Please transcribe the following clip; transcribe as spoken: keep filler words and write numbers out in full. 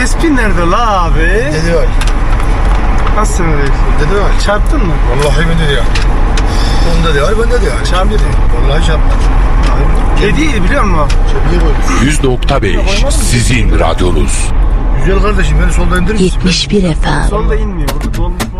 tespih nerede la abi? Dedi var. Nasıl sen öyle? Dedi var. Çarptın mı? Vallahi ben dedi ya. On dedi var, ben dedi ya. Çarp dedi. Vallahi çarptım. Kediydi biliyor musun? yüz nokta beş sizin radyonuz. Güzel kardeşim, beni solda indirir misin? yetmiş bir efendim. Solda inmiyor. Burada dolmuş var.